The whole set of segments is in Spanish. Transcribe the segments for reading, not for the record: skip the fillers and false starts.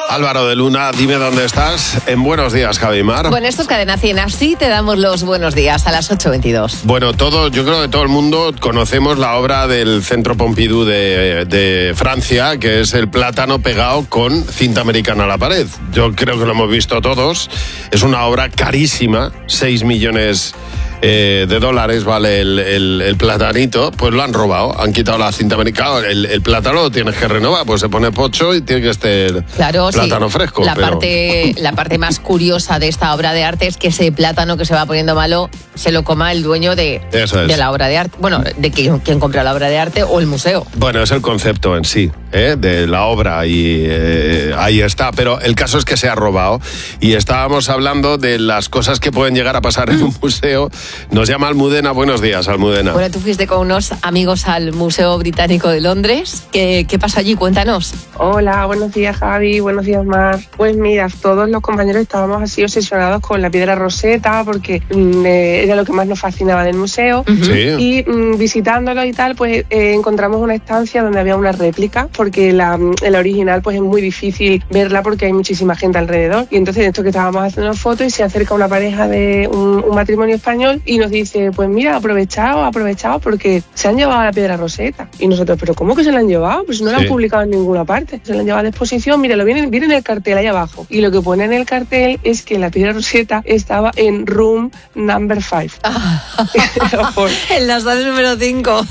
Álvaro de Luna, dime dónde estás. En Buenos Días, Javi Mar. Bueno, esto es Cadena 100. Así te damos los buenos días a las 8:22. Bueno, yo creo que todo el mundo conocemos la obra del Centro Pompidou de Francia, que es el plátano pegado con cinta americana a la pared. Yo creo que lo hemos visto todos. Es una obra carísima, 6 millones de dólares vale el platanito. Pues lo han robado, han quitado la cinta americana. El plátano lo tienes que renovar, pues se pone pocho y tiene que estar plátano fresco. La parte más curiosa de esta obra de arte es que ese plátano que se va poniendo malo se lo coma el dueño de la obra de arte. Bueno, de quien compra la obra de arte o el museo. Bueno, es el concepto en sí, de la obra y ahí está. Pero el caso es que se ha robado y estábamos hablando de las cosas que pueden llegar a pasar en un museo. Nos llama Almudena. Buenos días, Almudena. Bueno, tú fuiste con unos amigos al Museo Británico de Londres. ¿Qué pasó allí? Cuéntanos. Hola, buenos días, Javi. Buenos días, Mar. Pues mira, todos los compañeros estábamos así obsesionados con la piedra Rosetta porque era lo que más nos fascinaba del museo. Sí. Y visitándolo y tal, pues encontramos una estancia donde había una réplica porque la original pues es muy difícil verla porque hay muchísima gente alrededor. Y entonces esto que estábamos haciendo fotos y se acerca una pareja de un matrimonio español y nos dice, pues mira, aprovechado porque se han llevado la piedra Rosetta. Y nosotros, ¿pero cómo que se la han llevado? Pues no la han publicado en ninguna parte. Se la han llevado de exposición, mira, viene en el cartel ahí abajo. Y lo que pone en el cartel es que la piedra Rosetta estaba en room number 5. En la sala número 5.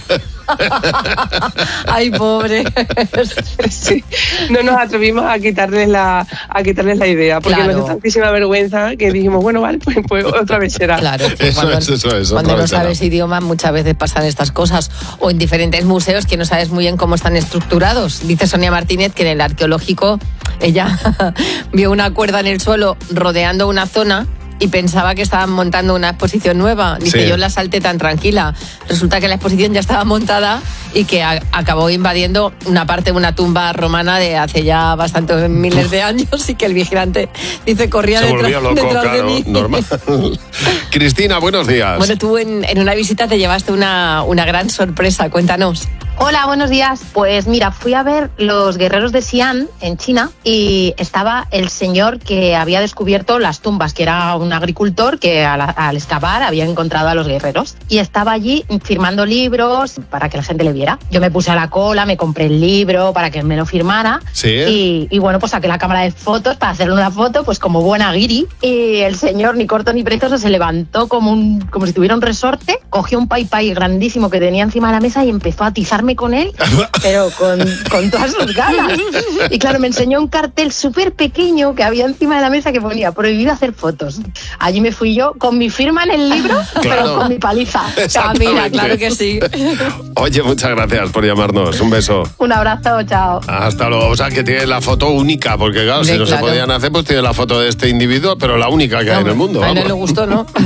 Ay, pobre. Sí. No nos atrevimos a quitarles la idea porque nos dio tantísima vergüenza que dijimos, bueno, vale, pues otra vez será. Claro, eso cuando no sabes idioma muchas veces pasan estas cosas, o en diferentes museos que no sabes muy bien cómo están estructurados. Dice Sonia Martínez que en el arqueológico ella vio una cuerda en el suelo rodeando una zona y pensaba que estaban montando una exposición nueva. Dice, yo la salté tan tranquila. Resulta que la exposición ya estaba montada y que acabó invadiendo una parte de una tumba romana de hace ya bastantes miles de años y que el vigilante, dice, corría detrás de mí. Normal. Cristina, buenos días. Bueno, tú en una visita te llevaste una gran sorpresa. Cuéntanos. Hola, buenos días. Pues mira, fui a ver los guerreros de Xi'an en China y estaba el señor que había descubierto las tumbas, que era un agricultor que al excavar había encontrado a los guerreros y estaba allí firmando libros para que la gente le viera. Yo me puse a la cola, me compré el libro para que me lo firmara. ¿Sí? Y bueno, pues saqué la cámara de fotos para hacerle una foto, pues como buena guiri. Y el señor, ni corto ni precioso, se levantó como si tuviera un resorte, cogió un pai grandísimo que tenía encima de la mesa y empezó a atizarme con él, pero con todas sus ganas. Y claro, me enseñó un cartel súper pequeño que había encima de la mesa que ponía prohibido hacer fotos. Allí me fui yo con mi firma en el libro, pero con mi paliza. Mira, claro que sí. Oye, muchas gracias por llamarnos. Un beso. Un abrazo, chao. Hasta luego. O sea, que tiene la foto única, porque claro, si no se podían hacer, pues tiene la foto de este individuo, pero la única que hay en el mundo. A él no le gustó, ¿no?